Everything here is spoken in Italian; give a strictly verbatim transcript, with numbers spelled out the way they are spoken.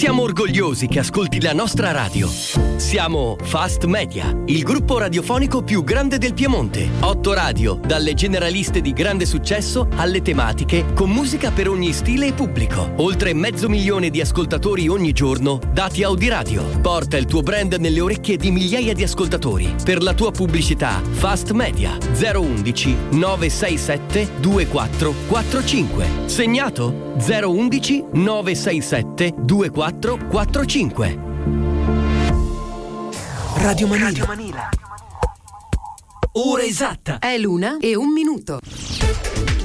Siamo orgogliosi che ascolti la nostra radio. Siamo Fast Media, il gruppo radiofonico più grande del Piemonte. Otto radio, dalle generaliste di grande successo alle tematiche, con musica per ogni stile e pubblico. Oltre mezzo milione di ascoltatori ogni giorno, dati Audiradio. Porta il tuo brand nelle orecchie di migliaia di ascoltatori. Per la tua pubblicità, Fast Media zero undici nove sei sette due quattro quattro cinque. Segnato zero undici nove sei sette due quattro quattro cinque. Radio Manila. Radio Manila. Ora esatta. È l'una e un minuto.